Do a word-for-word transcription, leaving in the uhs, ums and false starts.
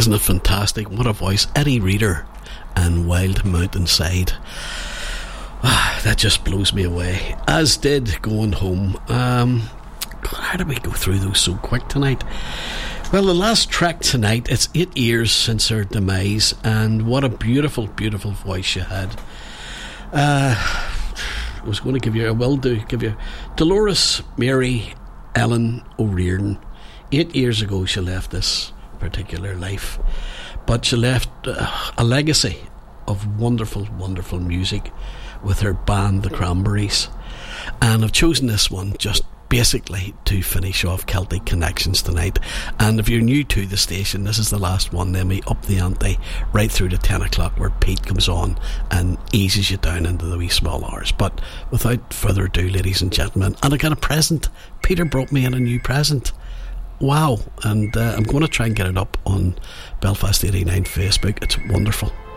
Isn't it fantastic? What a voice. Eddie Reader and Wild Mountainside. Ah, that just blows me away. As did Going Home. Um, God, how did we go through those so quick tonight? Well, the last track tonight, it's eight years since her demise, and what a beautiful, beautiful voice she had. Uh, I was going to give you, I will do, give you Dolores Mary Ellen O'Riordan. Eight years ago she left this particular life, but she left uh, a legacy of wonderful, wonderful music with her band, the Cranberries. And I've chosen this one just basically to finish off Celtic Connections tonight. And if you're new to the station, this is the last one. Then we up the ante right through to ten o'clock, where Pete comes on and eases you down into the wee small hours. But without further ado, ladies and gentlemen, and I got a present. Peter brought me in a new present. Wow. And uh, I'm going to try and get it up on Belfast eighty-nine Facebook. It's wonderful.